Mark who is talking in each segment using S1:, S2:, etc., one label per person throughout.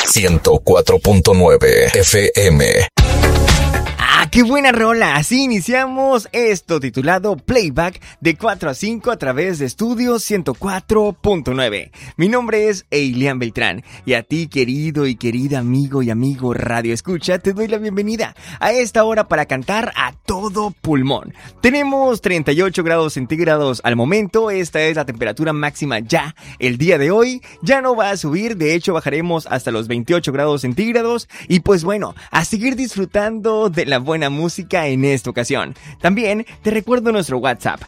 S1: 104.9 FM.
S2: ¡Qué buena rola! Así iniciamos esto titulado Playback de 4 a 5 a través de Estudio 104.9. Mi nombre es Eilian Beltrán y a ti, querido y querida amigo y amigo Radio Escucha, te doy la bienvenida a esta hora para cantar a todo pulmón. Tenemos 38 grados centígrados al momento, esta es la temperatura máxima ya. El día de hoy ya no va a subir, de hecho bajaremos hasta los 28 grados centígrados y pues bueno, a seguir disfrutando de la buena música en esta ocasión. También te recuerdo nuestro WhatsApp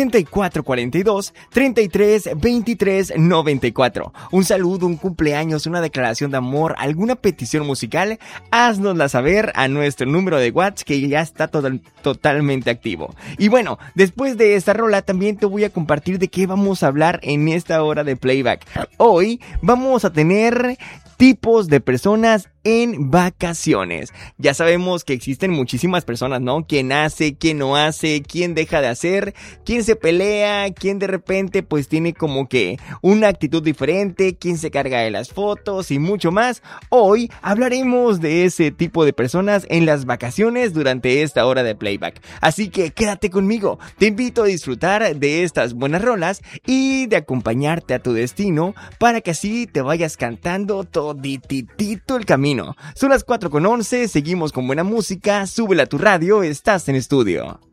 S2: 6442-332394. Un saludo, un cumpleaños, una declaración de amor, alguna petición musical, haznosla saber a nuestro número de WhatsApp que ya está totalmente activo. Y bueno, después de esta rola también te voy a compartir de qué vamos a hablar en esta hora de Playback. Hoy vamos a tener tipos de personas en vacaciones. Ya sabemos que existen muchísimas personas, ¿no? Quién hace, quién no hace, quién deja de hacer, quién se pelea, quién de repente pues tiene como que una actitud diferente, quién se carga de las fotos y mucho más. Hoy hablaremos de ese tipo de personas en las vacaciones durante esta hora de Playback. Así que quédate conmigo, te invito a disfrutar de estas buenas rolas y de acompañarte a tu destino para que así te vayas cantando todititito el camino. Son las 4:11, seguimos con buena música, súbela a tu radio, estás en estudio.